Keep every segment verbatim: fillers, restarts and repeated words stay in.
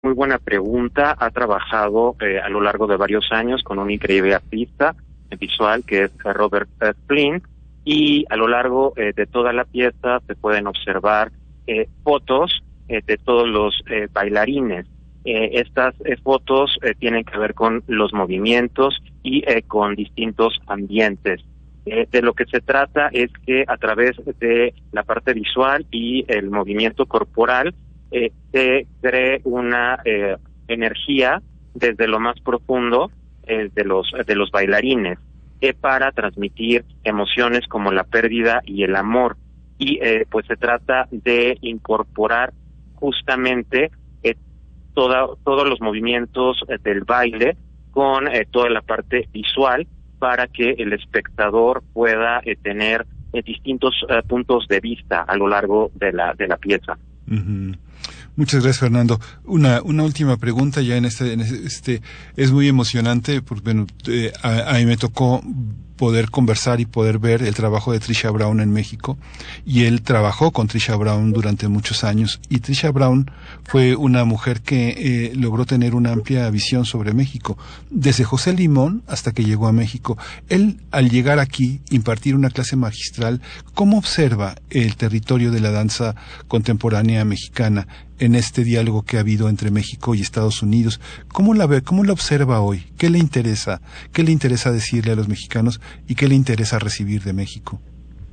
Muy buena pregunta. Ha trabajado eh, a lo largo de varios años con un increíble artista visual que es Robert eh, Flynn, y a lo largo eh, de toda la pieza se pueden observar eh, fotos eh, de todos los eh, bailarines. Eh, estas eh, fotos eh, tienen que ver con los movimientos y eh, con distintos ambientes. Eh, de lo que se trata es que a través de la parte visual y el movimiento corporal eh, se cree una eh, energía desde lo más profundo eh, de los de los bailarines eh, para transmitir emociones como la pérdida y el amor. Y eh, pues se trata de incorporar justamente eh, toda, todos los movimientos eh, del baile con eh, toda la parte visual, para que el espectador pueda eh, tener eh, distintos eh, puntos de vista a lo largo de la de la pieza. Uh-huh. Muchas gracias, Fernando. Una una última pregunta ya en este en este es muy emocionante porque bueno, eh, a, a mí me tocó poder conversar y poder ver el trabajo de Trisha Brown en México, y él trabajó con Trisha Brown durante muchos años, y Trisha Brown fue una mujer que eh, logró tener una amplia visión sobre México, desde José Limón hasta que llegó a México. Él, al llegar aquí, impartir una clase magistral, ¿cómo observa el territorio de la danza contemporánea mexicana en este diálogo que ha habido entre México y Estados Unidos? ¿Cómo la ve, cómo la observa hoy? ¿Qué le interesa? ¿Qué le interesa decirle a los mexicanos y qué le interesa recibir de México?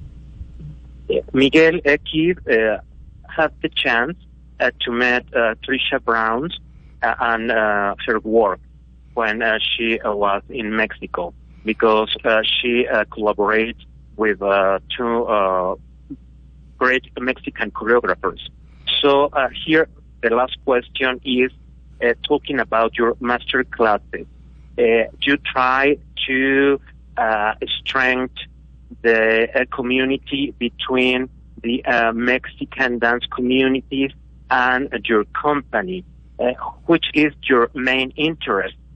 Miguel Equiv uh, had the chance uh, to meet uh, Trisha Brown uh, and uh, her work when uh, she uh, was in Mexico, because uh, she uh, collaborates with uh, two uh, great Mexican choreographers. So uh, here, the last question is uh, talking about your master classes. Uh, you try to uh, strengthen the uh, community between the uh, Mexican dance communities and uh, your company. Uh, which is your main interest